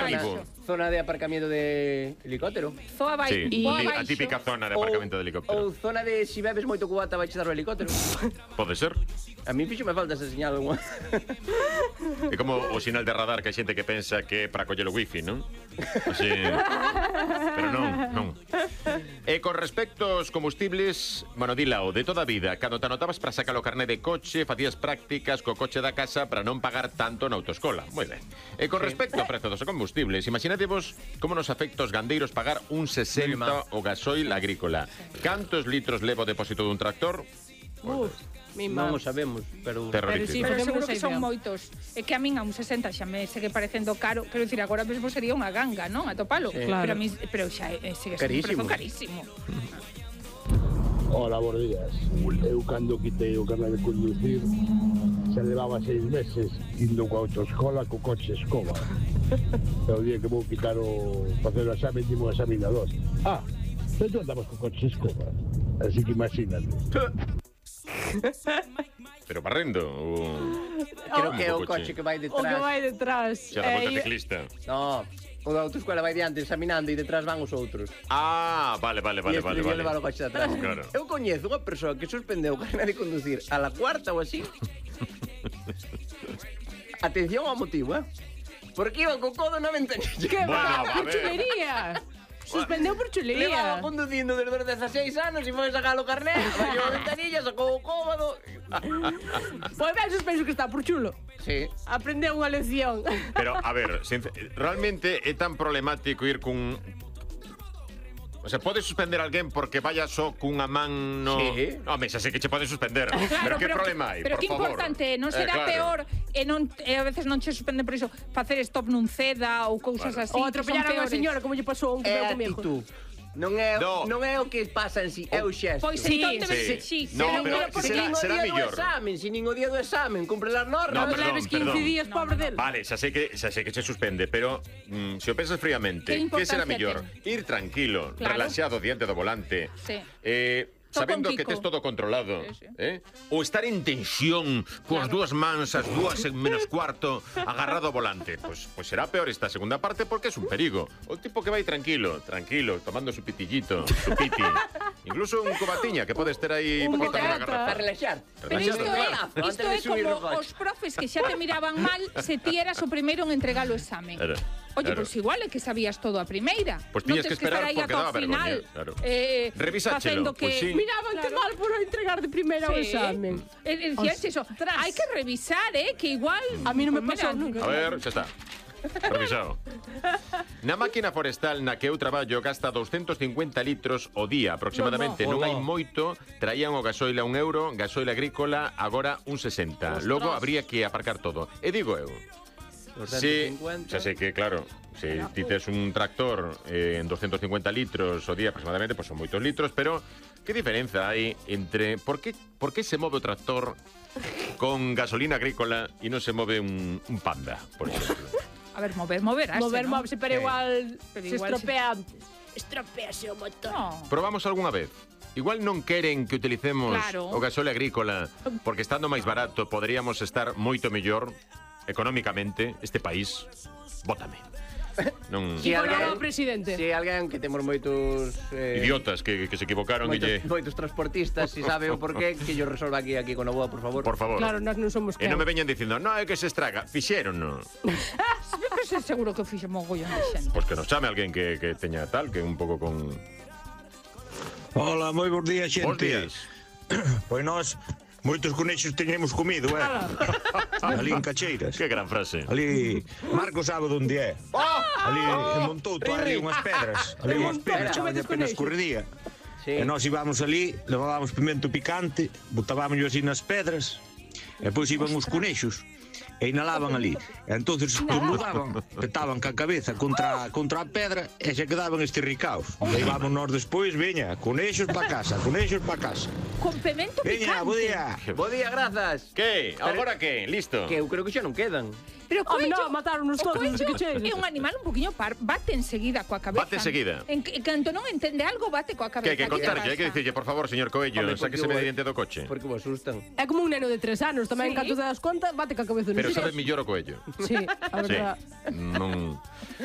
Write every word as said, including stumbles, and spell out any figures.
Vigo. Zona de aparcamiento de helicóptero. Zoa vai, Sí, boa a baixo. típica zona de aparcamento de helicóptero. Ou zona de si bebes moito cubata vai dar o helicóptero. Pode ser. A mí fixo me falta ese señal. É como o sinal de radar que hai xente que pensa que é para coller o wifi, non? Así... Pero non, non. E con respecto aos combustibles, bueno, dilao, de toda a vida, cando te anotabas para sacar o carné de coche, facías prácticas co coche da casa para non pagar tanto na autoescola. Moi ben. E con respecto ao prezo dos combustibles, imaginadevos como nos afecta os gandeiros pagar un sesenta o gasoil agrícola. Cantos litros leva o depósito dun tractor? Uf, mi Non má. o sabemos, pero... Pero Terrorífico. sí, Pero facemos seguro esa que son idea. moitos. É que a min a un sesenta xa me segue parecendo caro. Quero dicir, agora mesmo sería unha ganga, non? Atopalo. Sí. Pero a Claro. mí, pero xa é, segue sendo un prezo Carísimo. carísimo. Hola, buenos días. Eu cando quitei o carnet de conducir xa levaba seis meses indo coa autoescola co coche escoba. E o día que vou quitar o facer o exame, dimo o examinador. Ah, pero tú andabas co coche escoba. Así que imagínate. Pero barrendo o... Creo que é o Como coche coche. que vai O que detrás. vai detrás. Xa da volta Eh, ciclista. No, o da autoescola vai diante examinando e detrás van os outros. Ah, vale, vale, vale, E vale, este vale. levar o coche de atrás. Claro. Eu coñezo unha persoa que suspendeu o carnet de conducir a la cuarta ou así. Atención ao motivo, eh? Porque iba co codo na ventanilla. Que Bueno, va, a por ver. chulería. Suspendeu por Levaba chulería. conducindo desde os dezaseis anos e foi sacar o carnet, baixou a ventanilla, sacou o cómodo. Pois ben, suspenso que está por chulo. Sí. Aprendeu unha lección. Pero, a ver, sincer- realmente é tan problemático ir cun... O sea, pode suspender alguén porque vaya só cunha man no... Sí. Home, xa sei que che pode suspender. Pero que problema hai, Pero por que favor? importante, non Eh, será claro. peor e non e a veces non che suspenden por iso facer stop nun ceda ou cousas Claro. así. Ou que son atropellaron a peores. señora como lle pasou a un que É veu a comigo. actitud. Non é, No. non é o que pasa en sí, é o xesto. Pois Sí, entón debe sí. ser, sí, No, pero, pero pero que porque será- nin o será día do millor. examen, si nin o día do examen, cumpre as normas. No, Non perdón, leves quince perdón. días, pobre del. Vale, xa sei que xa sei que che suspende, pero mm, se o pensas fríamente, Que que será importancia mellor? ten? Ir tranquilo, Claro. relaxado diante do volante. Sí. Eh, Todo sabendo con que Kiko. tes todo controlado, Sí, sí. eh? Ou estar en tensión coas Claro. dúas mans, as dúas en menos cuarto, agarrado ao volante. Pois pues, pues será peor esta segunda parte porque es un perigo. O tipo que vai tranquilo, tranquilo, tomando su pitillito, su piti. Incluso un cubatiña que podes ter aí Un para botar unha botata. garrafa. Para relaxar. Pero isto Relaxado, é, claro. Antes isto de é subir no como coche. os profes que xa te miraban mal se ti eras o primeiro en entregar o examen. Claro, Oye, claro. pois pues igual é que sabías todo a primeira. Pois Non tiñas que tes esperar estar aí porque ata o daba vergoña, final. claro. Eh, Revisáchelo, facendo que... pois sí. Miraban que mal por entregar de primeira o Sí. examen. E, e dicías eso, Ostras. hai que revisar, eh, que igual... A mí non me Pues mira, pasou nunca. A ver, xa está. Revisado. Na máquina forestal na que eu traballo gasta doscientos cincuenta litros o día aproximadamente. No, no. Non hai Oh, no. moito, traían o gasoil a un euro, gasoil agrícola agora un sesenta. Ostras. Logo habría que aparcar todo. E digo eu, si, doscientos cincuenta. xa sei que claro, se ti tes un tractor eh, en doscientos cincuenta litros o día aproximadamente, pois son moitos litros, pero que diferenza hai entre por que por que se move o tractor con gasolina agrícola e non se move un, un Panda, por exemplo? A ver, mover, moverás. Mover, ¿no? moverse, pero Sí. igual Pero se igual estropea antes. Estropease o motor. No. Probamos algunha vez. Igual non queren que utilicemos Claro. o gasóleo agrícola porque estando máis barato poderíamos estar moito mellor económicamente este país. Bótame. Non Si Sí, alguén, alguén, presidente. si alguén que temos moitos eh, idiotas que, que se equivocaron e moitos, lle... moitos transportistas, si sabe o porqué, que yo resolva aquí aquí con a boa, por favor. Por favor. Claro, nós non somos E non me quen. veñan dicindo, no, é que se estraga. Fixeron, no. Pero se seguro que o fixe mogollón de xente. Pois que nos chame alguén que, que teña tal, que un pouco con... Hola, moi bons días, xente. Bos días. Pois nós, moitos conexos teñemos comido, eh? Ali en Cacheiras. Que gran frase. Ali, Marco sabe onde é. Oh! Ali en Montouto hai ali unhas pedras. Ali unhas pedras, Montouto, chaballe apenas conexos. corredía. Sí. E nós íbamos ali, levábamos pimento picante, botábamos así nas pedras, e depois iban os conexos. E inhalaban ali. E entonces estornudaban, petaban ca cabeza contra, contra a pedra e se quedaban estirricaos. E íbamos nós despois, veña, conexos pa casa, conexos pa casa. Con pimento Veña, picante. bo día. Bo día, grazas. Que? Agora que? Listo. Que eu creo que xa non quedan. Pero Home, coello, no, mataron os o todos, coello non sei que cheiros. é un animal un poquinho par, bate enseguida coa cabeza. Bate enseguida. En, en canto non entende algo, bate coa cabeza. Que hai que contarlle, hai que dicirlle, por favor, señor Coello, Home, porque sáqueseme o- de diante do coche. Porque vos asustan. É como un neno de tres anos, tamén, Sí. en canto te das conta, bate ca cabeza no Pero sitio. sabe mellor o Coello. Sí, a Sí. verdad. Non...